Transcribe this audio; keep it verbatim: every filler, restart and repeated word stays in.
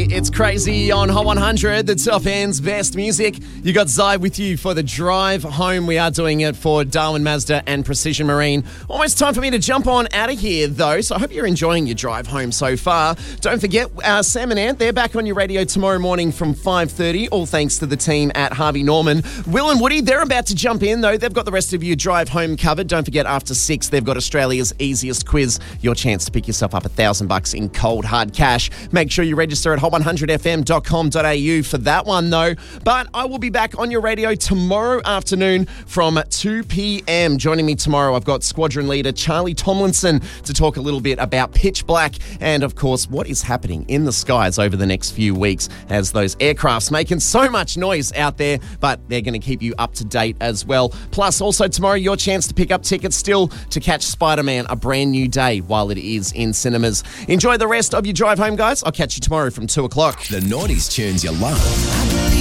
It's crazy on Hot one hundred, the top end's best music. You got Zai with you for the drive home. We are doing it for Darwin Mazda and Precision Marine. Almost time for me to jump on out of here, though, so I hope you're enjoying your drive home so far. Don't forget, uh, Sam and Ant, they're back on your radio tomorrow morning from five thirty, all thanks to the team at Harvey Norman. Will and Woody, they're about to jump in, though. They've got the rest of your drive home covered. Don't forget, after six, they've got Australia's easiest quiz, your chance to pick yourself up a thousand bucks in cold hard cash. Make sure you register at hot one hundred f m dot com dot a u for that one, though. But I will be back on your radio tomorrow afternoon from two p.m. Joining me tomorrow, I've got squadron leader Charlie Tomlinson to talk a little bit about Pitch Black and, of course, what is happening in the skies over the next few weeks as those aircrafts making so much noise out there, but they're going to keep you up to date as well. Plus, also tomorrow, your chance to pick up tickets still to catch Spider-Man A Brand New Day while it is in cinemas. Enjoy the rest of your drive home, guys. I'll catch you tomorrow from two o'clock. The noughties tunes you love.